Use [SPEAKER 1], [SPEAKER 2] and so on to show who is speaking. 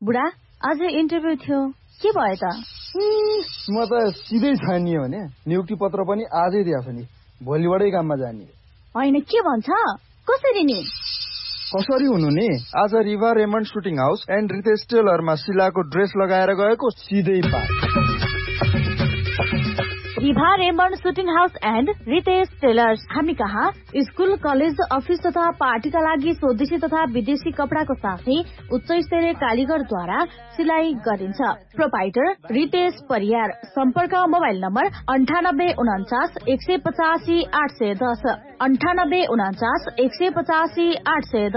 [SPEAKER 1] बुढा आज इन्टरभ्यू थियो के भयो त?
[SPEAKER 2] म त सिधै छानियो भने नियुक्ति पत्र पनि आजै दिएको नि, भोलिबाटै काममा जाने।
[SPEAKER 1] होइन के भन्छ, कसरी नि?
[SPEAKER 2] कसरी हुनु नि, आज Riva Raymond shooting house and Ritesh टेलरमा शिलाको dress लगाएर गएको, सिधै pass.
[SPEAKER 1] Riva Raymond shooting house and Ritesh tailors. हामी कहाँ स्कुल, कलेज, अफिस तथा पार्टीका लागि स्वदेशी तथा विदेशी कपडाको साथै उच्च स्तरीय कारीगरद्वारा सिलाई गरिन्छ। प्रोपाइटर रितेश परियार। सम्पर्क मोबाइल नम्बर 9849 185 810 9849 185 810।